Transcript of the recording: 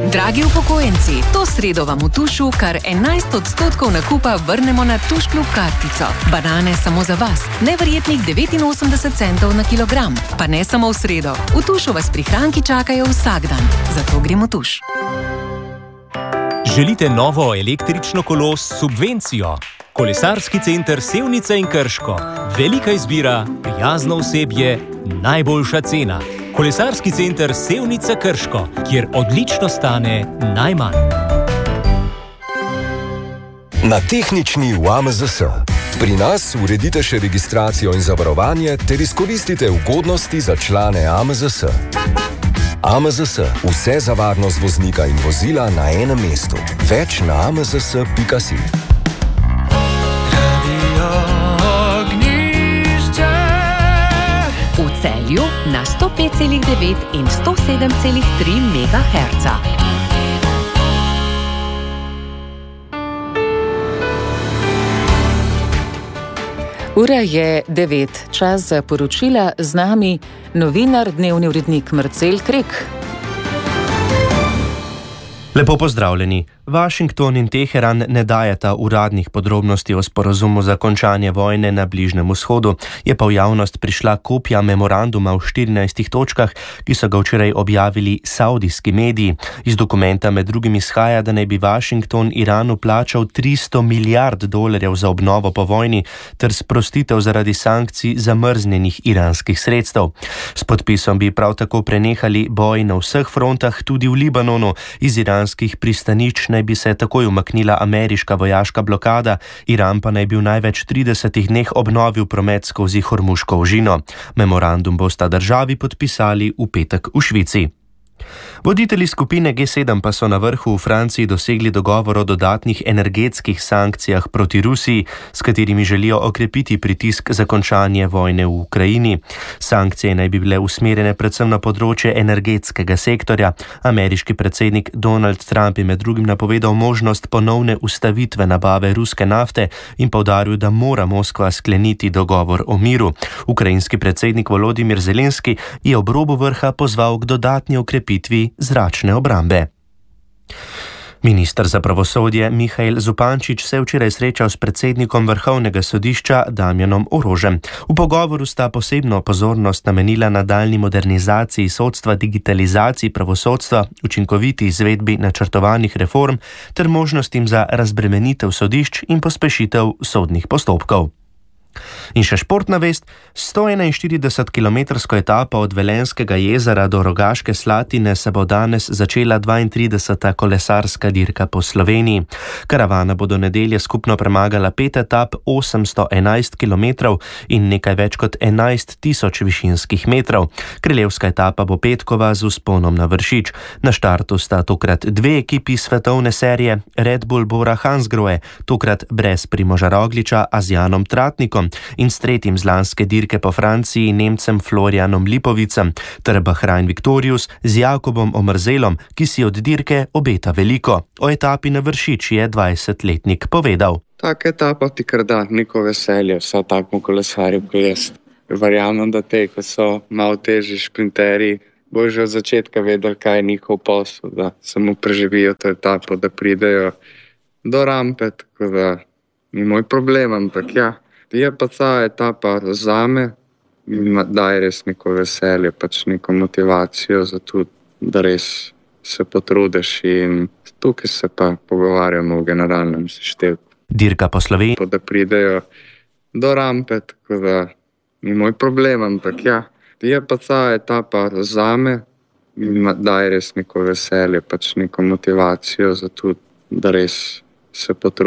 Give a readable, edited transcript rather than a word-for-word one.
Dragi upokojenci, to sredo vam v Tušu kar 11% nakupa vrnemo na Tuš Klub kartico. Banane samo za vas, neverjetnih 89 centov na kilogram. Pa ne samo v sredo, v Tušu vas prihranki čakajo vsak dan. Zato gremo v Tuš. Želite novo električno kolo s subvencijo? Kolesarski center Sevnica in Krško. Velika izbira, prijazno osebje, najboljša cena. Kolesarski center Sevnica Krško, kjer odlično stane najmanj. Na tehnični v AMZS. Pri nas uredite še registracijo in zavarovanje ter izkoristite ugodnosti za člane AMZS. AMZS. Vse za varnost voznika in vozila na enem mestu. Več na amzs.si. V Celju na 105,9 in 107,3 MHz. Ura je 9. Čas za poročila, z nami novinar, dnevni urednik Marcel Krek. Lepo pozdravljeni. Washington in Teheran ne dajeta uradnih podrobnosti o sporazumu za končanje vojne na Bližnjem vzhodu, je pa v javnost prišla kopija memoranduma v 14 točkah, ki so ga včeraj objavili saudijski mediji. Iz dokumenta med drugim izhaja, da naj bi Washington Iranu plačal $300 milijard za obnovo po vojni ter sprostitev zaradi sankcij zamrznjenih iranskih sredstev. S podpisom bi prav tako prenehali boj na vseh frontah, tudi v Libanonu. Iz iranskih pristanišč naj bi se takoj umaknila ameriška vojaška blokada, Iran pa naj bi v največ 30 dneh obnovil promet skozi Hormuško ožino. Memorandum bosta državi podpisali v petek v Švici. Voditelji skupine G7 pa so na vrhu v Franciji dosegli dogovor o dodatnih energetskih sankcijah proti Rusiji, s katerimi želijo okrepiti pritisk za končanje vojne v Ukrajini. Sankcije naj bi bile usmerjene predvsem na področje energetskega sektorja. Ameriški predsednik Donald Trump je med drugim napovedal možnost ponovne ustavitve nabave ruske nafte in poudaril, da mora Moskva skleniti dogovor o miru. Ukrajinski predsednik Volodimir Zelenski je ob robu vrha pozval k dodatni okrepitvi zračne obrambe. Minister za pravosodje Mihael Zupančič se je včeraj srečal s predsednikom Vrhovnega sodišča Damjanom Orožem. V pogovoru sta posebno pozornost namenila nadaljnji modernizaciji sodstva, digitalizaciji pravosodstva, učinkoviti izvedbi načrtovanih reform ter možnostim za razbremenitev sodišč in pospešitev sodnih postopkov. In še športna vest, 141-kilometrsko etapo od Velenjskega jezera do Rogaške Slatine se bo danes začela 32. kolesarska dirka po Sloveniji. Karavana bo do nedelje skupno premagala 5 etap, 811 kilometrov in nekaj več kot 11 tisoč višinskih metrov. Kraljevska etapa bo petkova z vzponom na Vršič. Na štartu sta tokrat dve ekipi svetovne serije, Red Bull Bora Hansgrohe, tokrat brez Primoža Rogliča, a z Janom Tratnikom, in s tretjim z lanske dirke po Franciji, Nemcem Florianom Lipovicem, ter Bahrain Victorious z Jakobom Omerzelom, ki si od dirke obeta veliko. O etapi na Vršič je 20-letnik povedal. Taka etapa ti kar da neko veselje, vsa takmo kolesarju, ko jaz. Verjamem, da te, ko so malo težji šprinterji, bo že od začetka vedel, kaj je njihov posel, da samo preživijo to etapo, da pridejo do rampe, tako da ni moj problem, ampak ja. Je pa ta etapa zame, daje res neko veselje, pač neko motivacijo za to, da res se potrudiš in tukaj se pa pogovarjamo v generalnem seštevku. Dirka po Sloveniji. Da pridejo do rampe, tako da ni moj problem, ampak ja. Je pa ta etapa zame, daje res neko veselje, pač neko motivacijo za to, da res se potrudiš.